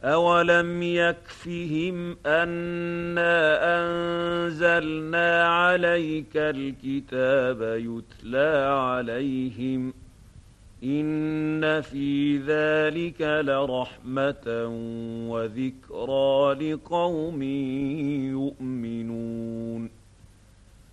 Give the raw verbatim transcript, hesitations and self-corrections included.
أَوَلَمْ يَكْفِهِمْ أَنَّا أَنزَلْنَا عَلَيْكَ الْكِتَابَ يُتْلَىٰ عَلَيْهِمْ ۚ إِنَّ فِي ذَٰلِكَ لَرَحْمَةً وَذِكْرَىٰ لِقَوْمٍ يُؤْمِنُونَ